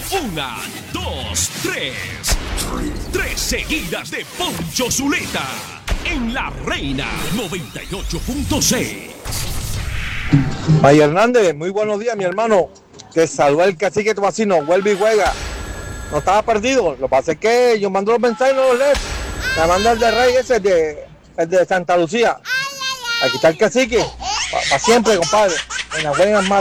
Una, dos, tres. Tres seguidas de Poncho Zuleta. En La Reina 98.6. May Hernández, muy buenos días, mi hermano. Te saludó el cacique Tomasino, vuelve y juega. No estaba perdido. Lo que pasa es que yo mando los mensajes y no los lees. Me manda el de Rey ese, el de Santa Lucía. Aquí está el cacique. Para siempre, compadre. En las buenas malas.